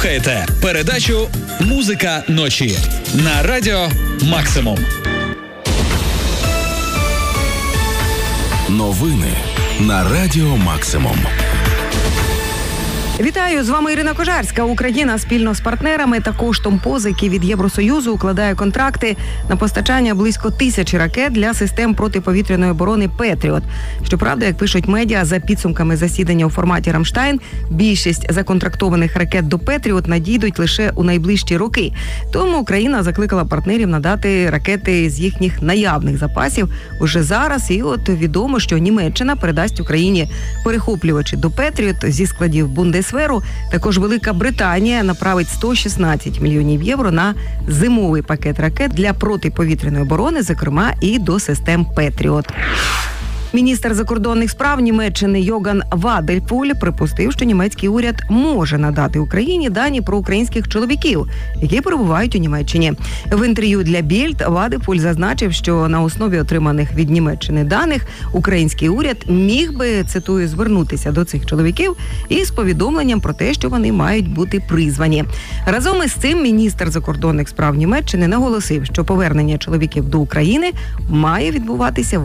Слухаєте передачу «Музика ночі» на Радіо Максимум. Новини на Радіо Максимум. Вітаю, з вами Ірина Кожарська. Україна спільно з партнерами та коштом позики від Євросоюзу укладає контракти на постачання близько 1000 ракет для систем протиповітряної оборони «Петріот». Щоправда, як пишуть медіа, за підсумками засідання у форматі «Рамштайн», більшість законтрактованих ракет до «Петріот» надійдуть лише у найближчі роки. Тому Україна закликала партнерів надати ракети з їхніх наявних запасів уже зараз. І от відомо, що Німеччина передасть Україні перехоплювачі до «Петріот» зі складів Бундесверу. Також Велика Британія направить 116 мільйонів євро на зимовий пакет ракет для протиповітряної оборони, зокрема і до систем «Петріот». Міністр закордонних справ Німеччини Йоган Вадельпуль припустив, що німецький уряд може надати Україні дані про українських чоловіків, які перебувають у Німеччині. В інтерв'ю для Більд Вадельпуль зазначив, що на основі отриманих від Німеччини даних український уряд міг би, цитую, звернутися до цих чоловіків із повідомленням про те, що вони мають бути призвані. Разом із цим міністр закордонних справ Німеччини наголосив, що повернення чоловіків до України має відбуватися